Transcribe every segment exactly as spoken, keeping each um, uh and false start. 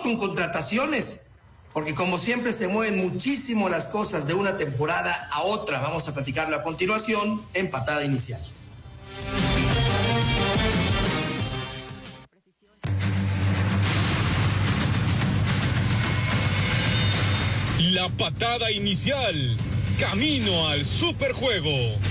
con contrataciones, porque como siempre se mueven muchísimo las cosas de una temporada a otra. Vamos a platicarlo a continuación en Patada Inicial. La patada inicial, camino al superjuego.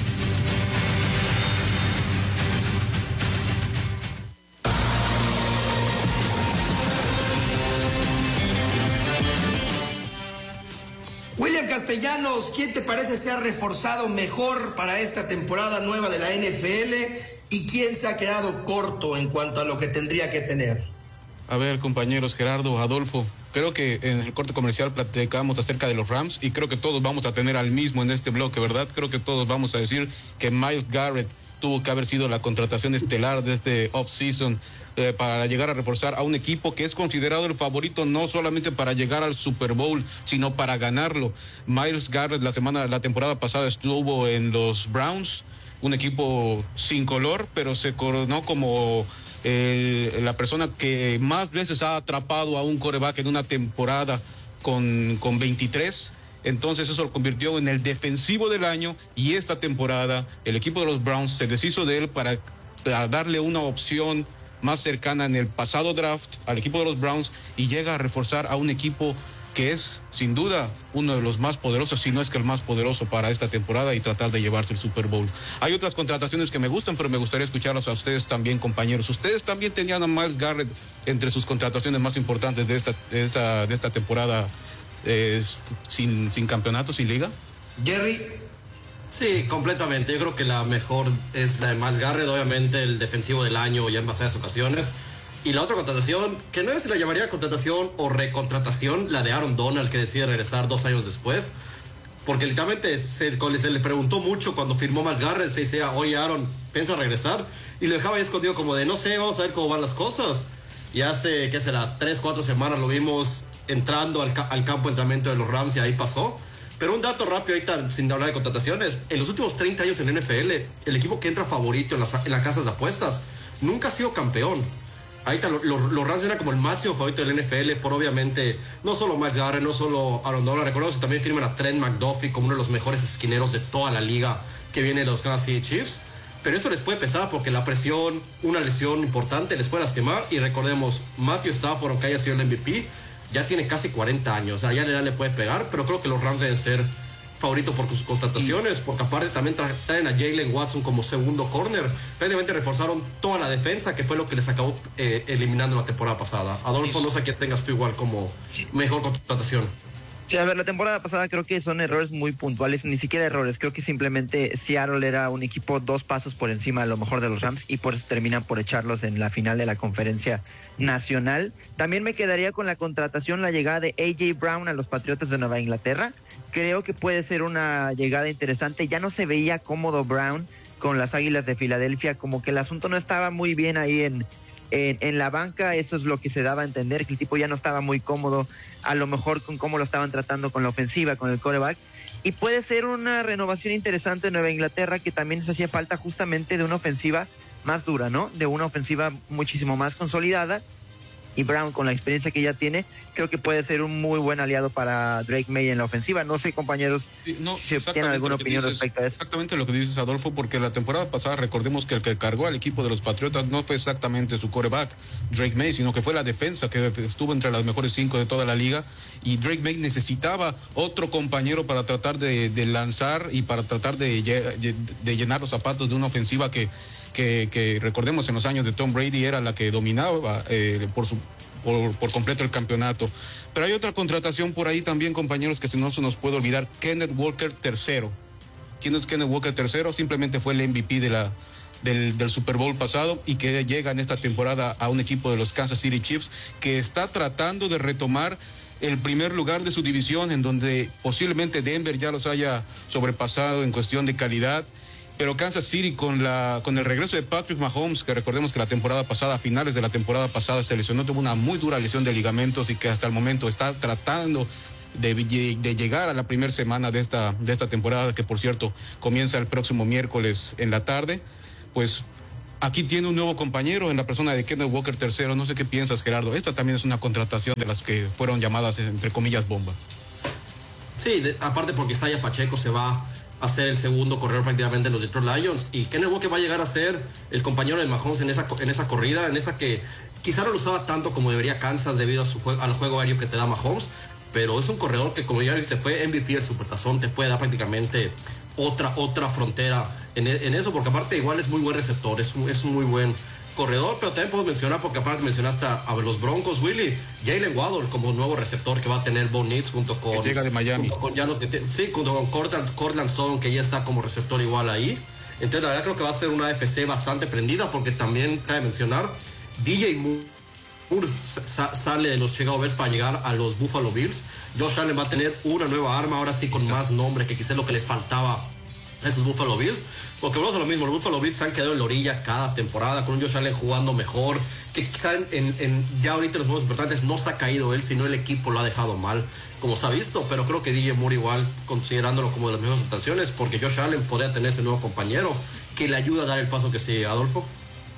William Castellanos, ¿quién te parece se ha reforzado mejor para esta temporada nueva de la N F L y quién se ha quedado corto en cuanto a lo que tendría que tener? A ver, compañeros, Gerardo, Adolfo, creo que en el corte comercial platicamos acerca de los Rams y creo que todos vamos a tener al mismo en este bloque, ¿verdad? Creo que todos vamos a decir que Myles Garrett tuvo que haber sido la contratación estelar de este off-season eh, para llegar a reforzar a un equipo que es considerado el favorito no solamente para llegar al Super Bowl, sino para ganarlo. Myles Garrett la semana, la temporada pasada estuvo en los Browns, un equipo sin color, pero se coronó como Eh, la persona que más veces ha atrapado a un quarterback en una temporada con, con veintitrés. Entonces eso lo convirtió en el defensivo del año y esta temporada el equipo de los Browns se deshizo de él para, para darle una opción más cercana en el pasado draft al equipo de los Browns y llega a reforzar a un equipo que es sin duda uno de los más poderosos, si no es que el más poderoso para esta temporada y tratar de llevarse el Super Bowl. Hay otras contrataciones que me gustan, pero me gustaría escucharlos a ustedes también, compañeros. ¿Ustedes también tenían a Myles Garrett entre sus contrataciones más importantes de esta, de esta, de esta temporada eh, sin, sin campeonato, sin liga? Jerry. Sí, completamente. Yo creo que la mejor es la de Myles Garrett, obviamente el defensivo del año ya en bastantes ocasiones. Y la otra contratación, que no sé si la llamaría contratación o recontratación, la de Aaron Donald, que decide regresar dos años después. Porque literalmente se, se le preguntó mucho cuando firmó Myles Garrett, se decía, oye Aaron, ¿piensa regresar? Y lo dejaba ahí escondido como de, no sé, vamos a ver cómo van las cosas. Y hace, ¿qué será? Tres, cuatro semanas lo vimos entrando al, al campo de entrenamiento de los Rams y ahí pasó. Pero un dato rápido ahorita, sin hablar de contrataciones, en los últimos treinta años en la N F L, el equipo que entra favorito en las, en las casas de apuestas nunca ha sido campeón. Ahí está, los, los Rams eran como el máximo favorito del N F L por obviamente, no solo Myles Garrett, no solo Aaron Donald, recordemos que también firman a Trent McDuffie como uno de los mejores esquineros de toda la liga que viene de los Kansas City Chiefs, pero esto les puede pesar porque la presión, una lesión importante les puede lastimar y recordemos, Matthew Stafford, aunque haya sido el M V P, ya tiene casi cuarenta años, o sea, ya la edad le puede pegar, pero creo que los Rams deben ser favorito por sus contrataciones, porque aparte también traen a Jalen Watson como segundo corner. Prácticamente reforzaron toda la defensa, que fue lo que les acabó eh, eliminando la temporada pasada. Adolfo, no sé qué tengas tú igual como mejor contratación. Sí, a ver, la temporada pasada creo que son errores muy puntuales, ni siquiera errores, creo que simplemente Seattle era un equipo dos pasos por encima a lo mejor de los Rams y por eso terminan por echarlos en la final de la conferencia nacional. También me quedaría con la contratación, la llegada de A J Brown a los Patriotas de Nueva Inglaterra. Creo que puede ser una llegada interesante, ya no se veía cómodo Brown con las Águilas de Filadelfia, como que el asunto no estaba muy bien ahí en En, en la banca, eso es lo que se daba a entender, que el tipo ya no estaba muy cómodo, a lo mejor con cómo lo estaban tratando con la ofensiva, con el quarterback, y puede ser una renovación interesante en Nueva Inglaterra, que también les hacía falta justamente de una ofensiva más dura, ¿no? De una ofensiva muchísimo más consolidada, y Brown, con la experiencia que ya tiene, creo que puede ser un muy buen aliado para Drake May en la ofensiva. No sé, compañeros, sí, no, si tienen alguna opinión dices, respecto a eso. Exactamente lo que dices, Adolfo, porque la temporada pasada recordemos que el que cargó al equipo de los Patriotas no fue exactamente su quarterback, Drake May, sino que fue la defensa, que estuvo entre las mejores cinco de toda la liga, y Drake May necesitaba otro compañero para tratar de, de lanzar y para tratar de, de llenar los zapatos de una ofensiva que Que, que recordemos en los años de Tom Brady era la que dominaba eh, por, su, por, por completo el campeonato. Pero hay otra contratación por ahí también, compañeros, que si no se nos puede olvidar, Kenneth Walker tercero. ¿Quién es Kenneth Walker tercero? Simplemente fue el M V P de la, del, del Super Bowl pasado y que llega en esta temporada a un equipo de los Kansas City Chiefs que está tratando de retomar el primer lugar de su división, en donde posiblemente Denver ya los haya sobrepasado en cuestión de calidad. Pero Kansas City con la con el regreso de Patrick Mahomes, que recordemos que la temporada pasada, a finales de la temporada pasada, se lesionó, tuvo una muy dura lesión de ligamentos y que hasta el momento está tratando de, de llegar a la primera semana de esta, de esta temporada, que por cierto comienza el próximo miércoles en la tarde, pues aquí tiene un nuevo compañero en la persona de Kenneth Walker tercero. No sé qué piensas, Gerardo. Esta también es una contratación de las que fueron llamadas, entre comillas, bomba. Sí, de, aparte porque Isaiah Pacheco se va a ser el segundo corredor prácticamente de los Detroit Lions, y Kenneth Walker va a llegar a ser el compañero de Mahomes en esa, en esa corrida, en esa que quizá no lo usaba tanto como debería Kansas debido a su juego, al juego aéreo que te da Mahomes, pero es un corredor que, como ya se fue M V P del Supertazón, te puede dar prácticamente otra, otra frontera en, en eso, porque aparte igual es muy buen receptor, es un, es un muy buen corredor, pero también puedo mencionar, porque aparte mencionaste a, a los Broncos, Willy, Jalen Waddle como nuevo receptor que va a tener Bo Nix junto con... Que llega de Miami. Junto con Janos, que te, sí, junto con Cortland, Cortland Sutton, que ya está como receptor igual ahí. Entonces la verdad creo que va a ser una A F C bastante prendida, porque también cabe mencionar, D J Moore sa- sale de los Chicago Bears para llegar a los Buffalo Bills. Josh Allen va a tener una nueva arma, ahora sí con Listo. Más nombre, que quizás es lo que le faltaba a esos Buffalo Bills, porque vamos a lo mismo, los Buffalo Bills se han quedado en la orilla cada temporada, con un Josh Allen jugando mejor, que quizá en, en, ya ahorita los momentos importantes no se ha caído él, sino el equipo lo ha dejado mal, como se ha visto, pero creo que D J Moore igual, considerándolo como de las mejores situaciones, porque Josh Allen podría tener ese nuevo compañero que le ayuda a dar el paso que sigue. Adolfo.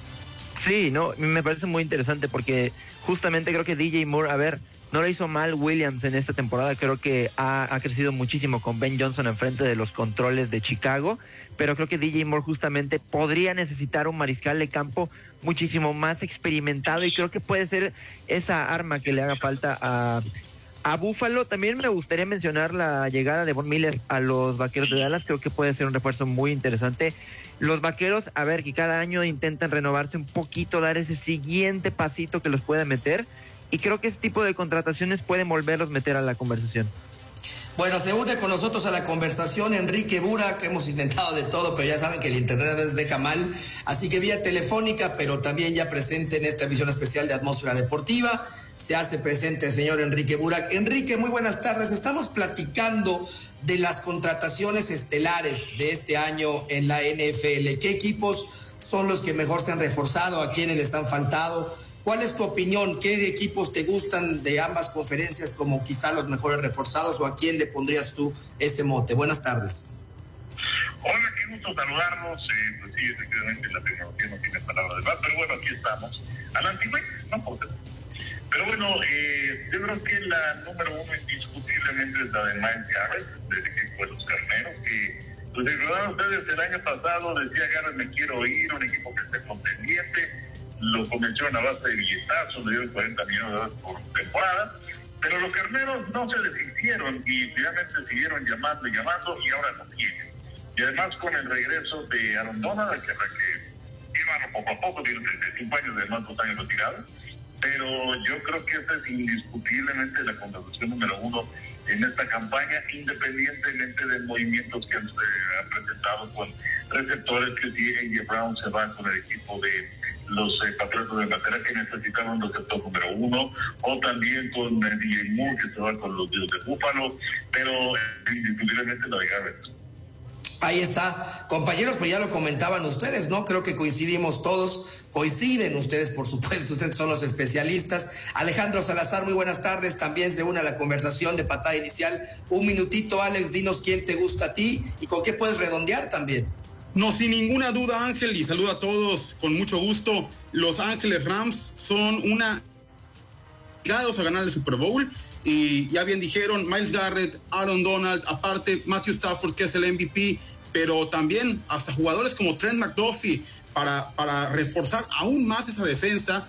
Sí, no, me parece muy interesante porque justamente creo que D J Moore, a ver, no lo hizo mal Williams en esta temporada, creo que ha, ha crecido muchísimo con Ben Johnson enfrente de los controles de Chicago, pero creo que D J Moore justamente podría necesitar un mariscal de campo muchísimo más experimentado, y creo que puede ser esa arma que le haga falta a, a Buffalo. También me gustaría mencionar la llegada de Von Miller a los Vaqueros de Dallas, creo que puede ser un refuerzo muy interesante. Los Vaqueros, a ver, que cada año intentan renovarse un poquito, dar ese siguiente pasito que los pueda meter, y creo que este tipo de contrataciones pueden volverlos a meter a la conversación. Bueno, se une con nosotros a la conversación Enrique Burak, que hemos intentado de todo, pero ya saben que el internet les deja mal, así que vía telefónica, pero también ya presente en esta emisión especial de Atmósfera Deportiva, se hace presente el señor Enrique Burak. Enrique, muy buenas tardes. Estamos platicando de las contrataciones estelares de este año en la N F L. ¿Qué equipos son los que mejor se han reforzado? ¿A quiénes les han faltado? ¿Cuál es tu opinión? ¿Qué equipos te gustan de ambas conferencias como quizá los mejores reforzados, o a quién le pondrías tú ese mote? Buenas tardes. Hola, qué gusto saludarnos. Eh, pues sí, efectivamente la tecnología no tiene palabras de más, pero bueno, aquí estamos. A la antigua, no importa. Pero bueno, eh, yo creo que la número uno indiscutiblemente es la de Myles Garrett, del equipo de los Carneros, que, pues si recordaron ustedes, el año pasado decía Garrett, me quiero ir, un equipo que esté contendiente. Lo convencieron a base de billetazos, le dieron cuarenta millones de dólares por temporada, pero los Carneros no se deshicieron y finalmente siguieron llamando y llamando, y ahora no quieren. Y además con el regreso de Aaron Donald, que habrá que llevarlo poco a poco, tiene treinta y cinco años, además dos años retirado, pero yo creo que esta es indiscutiblemente la contratación número uno en esta campaña, independientemente de movimientos que han, eh, han presentado con receptores, que si A J Brown se va con el equipo de los eh, Patriotas de Inglaterra, que necesitaban un receptor número uno, o también con eh, D J Moore, que se va con los Bills de Buffalo, pero eh, indiscutiblemente la de Garrett. Ahí está, compañeros, pues ya lo comentaban ustedes, ¿no? Creo que coincidimos todos, coinciden ustedes, por supuesto, ustedes son los especialistas. Alejandro Salazar, muy buenas tardes, también se une a la conversación de patada inicial. Un minutito, Alex, dinos quién te gusta a ti y con qué puedes redondear también. No, sin ninguna duda, Ángel, y saludo a todos con mucho gusto. Los Ángeles Rams son una ligados a ganar el Super Bowl, y ya bien dijeron, Myles Garrett, Aaron Donald, aparte Matthew Stafford, que es el M V P, pero también hasta jugadores como Trent McDuffie para, para reforzar aún más esa defensa,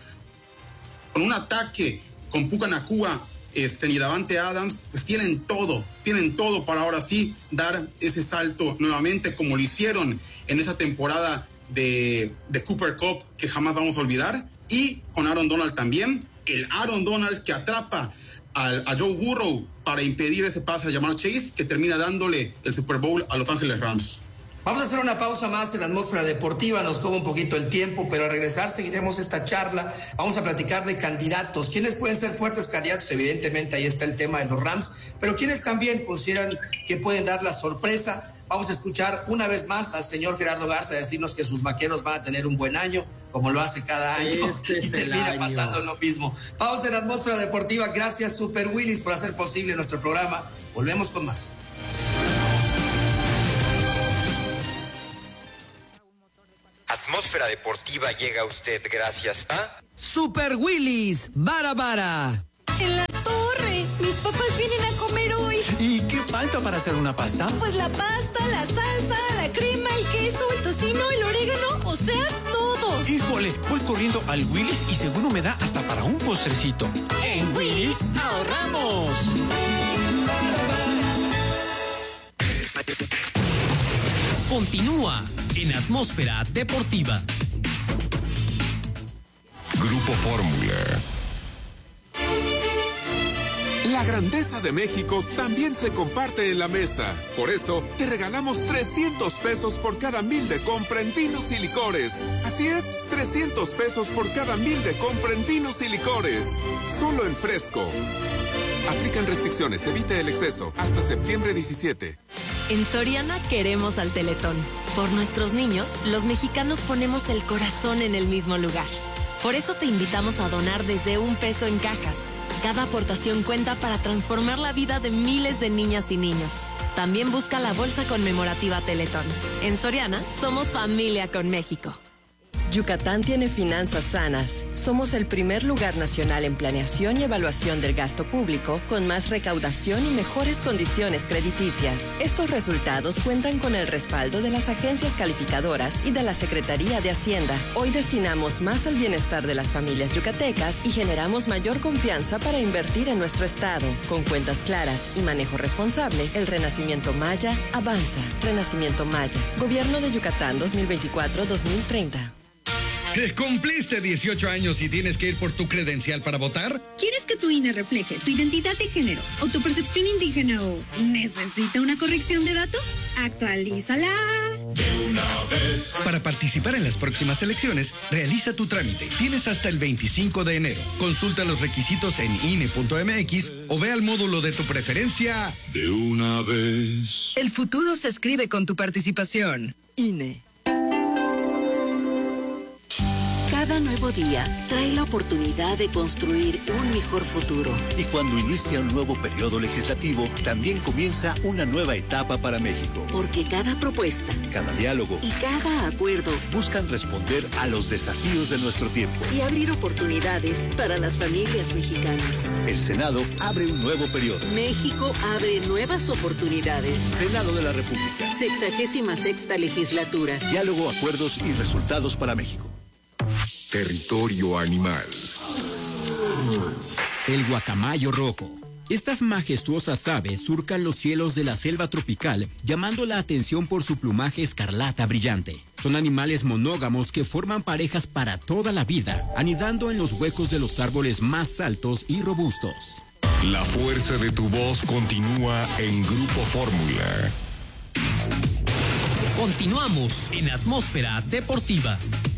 con un ataque con Puka Nacua este, y Davante Adams, pues tienen todo, tienen todo para ahora sí dar ese salto nuevamente, como lo hicieron en esa temporada de, de Cooper Kupp, que jamás vamos a olvidar, y con Aaron Donald también, el Aaron Donald que atrapa a, a Joe Burrow para impedir ese pase a Ja'Marr Chase, que termina dándole el Super Bowl a Los Ángeles Rams. Vamos a hacer una pausa más en la atmósfera deportiva, nos come un poquito el tiempo, pero al regresar seguiremos esta charla. Vamos a platicar de candidatos. ¿Quiénes pueden ser fuertes candidatos? Evidentemente ahí está el tema de los Rams, pero ¿quiénes también consideran que pueden dar la sorpresa? Vamos a escuchar una vez más al señor Gerardo Garza decirnos que sus vaqueros van a tener un buen año, como lo hace cada año, este y termina pasando lo mismo. Vamos en la atmósfera deportiva. Gracias, Super Willis, por hacer posible nuestro programa. Volvemos con más. Atmósfera Atmósfera Deportiva llega a usted gracias a Super Willy's Bara Bara. En la torre. Mis papás vienen a comer hoy. ¿Y qué falta para hacer una pasta? Pues la pasta, la salsa, la crema, el queso, el tocino, el orégano, o sea, todo. Híjole, voy corriendo al Willy's y seguro me da hasta para un postrecito. En Willy's ahorramos. Continúa en Atmósfera Deportiva. Grupo Fórmula. La grandeza de México también se comparte en la mesa. Por eso, te regalamos trescientos pesos por cada mil de compra en vinos y licores. Así es, trescientos pesos por cada mil de compra en vinos y licores. Solo en Fresco. Aplican restricciones, evite el exceso. Hasta septiembre diecisiete. En Soriana queremos al Teletón. Por nuestros niños, los mexicanos ponemos el corazón en el mismo lugar. Por eso te invitamos a donar desde un peso en cajas. Cada aportación cuenta para transformar la vida de miles de niñas y niños. También busca la bolsa conmemorativa Teletón. En Soriana, somos familia con México. Yucatán tiene finanzas sanas. Somos el primer lugar nacional en planeación y evaluación del gasto público, con más recaudación y mejores condiciones crediticias. Estos resultados cuentan con el respaldo de las agencias calificadoras y de la Secretaría de Hacienda. Hoy destinamos más al bienestar de las familias yucatecas y generamos mayor confianza para invertir en nuestro estado. Con cuentas claras y manejo responsable, el Renacimiento Maya avanza. Renacimiento Maya. Gobierno de Yucatán dos mil veinticuatro a dos mil treinta. ¿Cumpliste dieciocho años y tienes que ir por tu credencial para votar? ¿Quieres que tu I N E refleje tu identidad de género o tu percepción indígena o necesita una corrección de datos? Actualízala De una vez. Para participar en las próximas elecciones, realiza tu trámite. Tienes hasta el veinticinco de enero. Consulta los requisitos en I N E punto M X o ve al módulo de tu preferencia. De una vez. El futuro se escribe con tu participación. I N E. Cada nuevo día trae la oportunidad de construir un mejor futuro. Y cuando inicia un nuevo periodo legislativo, también comienza una nueva etapa para México. Porque cada propuesta, cada diálogo y cada acuerdo buscan responder a los desafíos de nuestro tiempo y abrir oportunidades para las familias mexicanas. El Senado abre un nuevo periodo. México abre nuevas oportunidades. Senado de la República. Sexagésima sexta legislatura. Diálogo, acuerdos y resultados para México. Territorio animal. El guacamayo rojo. Estas majestuosas aves surcan los cielos de la selva tropical, llamando la atención por su plumaje escarlata brillante. Son animales monógamos que forman parejas para toda la vida, anidando en los huecos de los árboles más altos y robustos. La fuerza de tu voz continúa en Grupo Fórmula. Continuamos en Atmósfera Deportiva.